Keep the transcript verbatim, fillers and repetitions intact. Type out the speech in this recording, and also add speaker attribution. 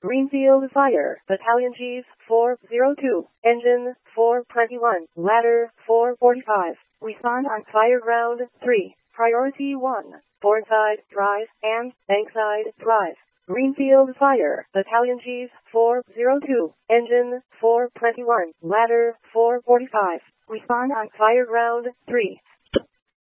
Speaker 1: Greenfield Fire, Battalion Chief four zero two, Engine four twenty-one, Ladder four forty-five. Respond on Fire Ground three. Priority one, Bourneside Drive and Bankside Drive. Greenfield Fire, Battalion Chief four zero two, Engine four twenty-one, Ladder four forty-five. Respond on Fire Ground three.